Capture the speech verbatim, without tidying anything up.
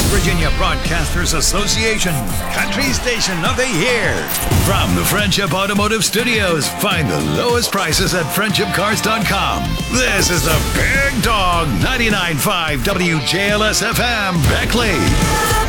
West Virginia Broadcasters Association Country Station of the Year. From the Friendship Automotive Studios, find the lowest prices at friendship cars dot com. This is the Big Dog ninety-nine point five W J L S F M, Beckley.